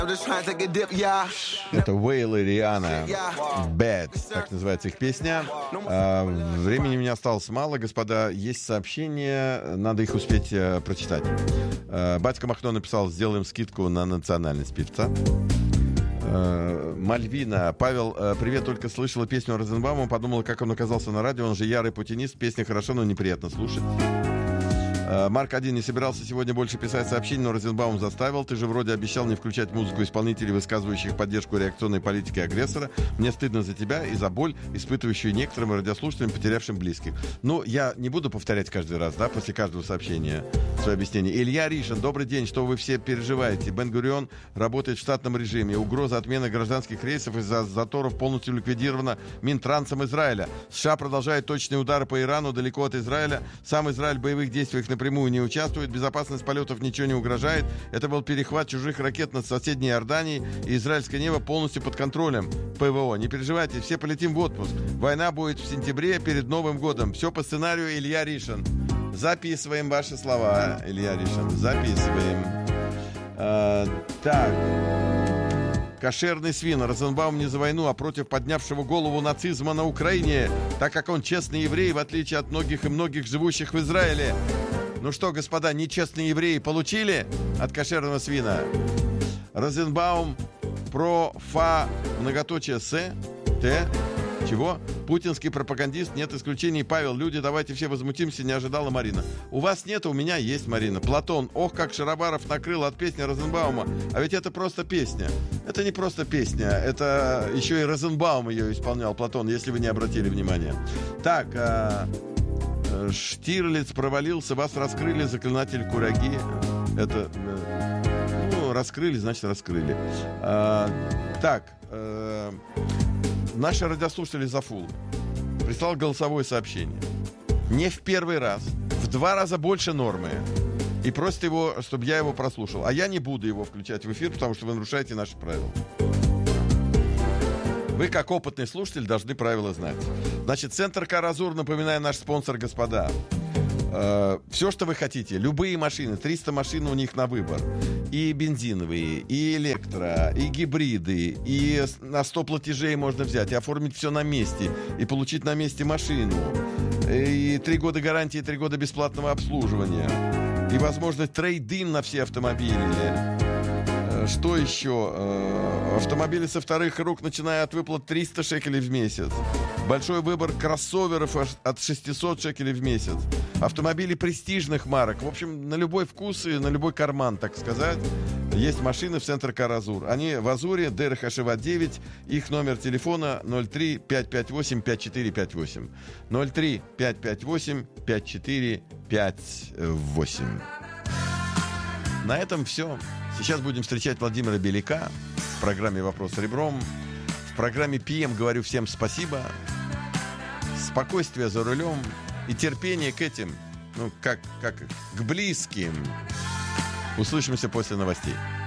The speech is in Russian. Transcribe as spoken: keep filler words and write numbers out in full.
Это Вейл и Риhanna. Bad, так называется их песня. А, времени у меня осталось мало, господа. Есть сообщения, надо их успеть а, прочитать. А, Батька Махно написал: сделаем скидку на национальность певца. А, Мальвина. Павел, а, привет, только слышала песню Розенбаума, подумала, как он оказался на радио. Он же ярый путинист, песня хорошо, но неприятно слушать. Марк один не собирался сегодня больше писать сообщений, но Розенбаум заставил. Ты же вроде обещал не включать музыку исполнителей, высказывающих поддержку реакционной политики агрессора. Мне стыдно за тебя и за боль, испытывающую некоторым радиослушателям, потерявшим близких. Ну, я не буду повторять каждый раз, да, после каждого сообщения свое объяснение. Илья Ришин, добрый день, что вы все переживаете? Бен-Гурион работает в штатном режиме. Угроза отмены гражданских рейсов из-за заторов полностью ликвидирована Минтрансом Израиля. США продолжает точные удары по Ирану далеко от Израиля. Сам Израиль в боевых действиях напрямую не участвует, безопасность полетов ничего не угрожает. Это был перехват чужих ракет над соседней Иорданией, и израильское небо полностью под контролем ПВО. Не переживайте, все полетим в отпуск. Война будет в сентябре перед Новым годом. Все по сценарию Илья Ришин. Записываем ваши слова, Илья Ришин. Записываем. А, так. Кошерный свин. Розенбаум не за войну, а против поднявшего голову нацизма на Украине, так как он честный еврей, в отличие от многих и многих живущих в Израиле. Ну что, господа, нечестные евреи получили от кошерного свина? Розенбаум про фа многоточие с т чего? Путинский пропагандист, нет исключений. Павел, люди, давайте все возмутимся, не ожидала Марина. У вас нет, у меня есть, Марина. Платон, ох, как Шарабаров накрыл от песни Розенбаума. А ведь это просто песня. Это не просто песня, это еще и Розенбаум ее исполнял, Платон, если вы не обратили внимания. Так, а... Штирлиц провалился, вас раскрыли, заклинатель Кураги. Это, ну, раскрыли, значит, раскрыли. А, так, а, наши радиослушатели Зафул прислал голосовое сообщение. Не в первый раз, в два раза больше нормы. И просит его, чтобы я его прослушал. А я не буду его включать в эфир, потому что вы нарушаете наши правила. Вы, как опытный слушатель, должны правила знать. Значит, Центр Каразур, напоминаю, наш спонсор, господа. Э, все, что вы хотите. Любые машины. триста машин у них на выбор. И бензиновые, и электро, и гибриды. И на сто платежей можно взять. И оформить все на месте. И получить на месте машину. И три года гарантии, три года бесплатного обслуживания. И возможность трейд-ин на все автомобили. Что еще? Автомобили со вторых рук, начиная от выплат триста шекелей в месяц. Большой выбор кроссоверов от шестьсот шекелей в месяц. Автомобили престижных марок. В общем, на любой вкус и на любой карман, так сказать. Есть машины в Центр Каразур. Они в Азуре, Дер Хашива девять. Их номер телефона ноль три пять пять восемь пять четыре пять восемь. ноль три пять пять восемь пять четыре пять восемь. На этом все. Сейчас будем встречать Владимира Беляка в программе «Вопрос ребром». В программе пи эм говорю всем спасибо. Спокойствие за рулем и терпение к этим, ну, как, как к близким. Услышимся после новостей.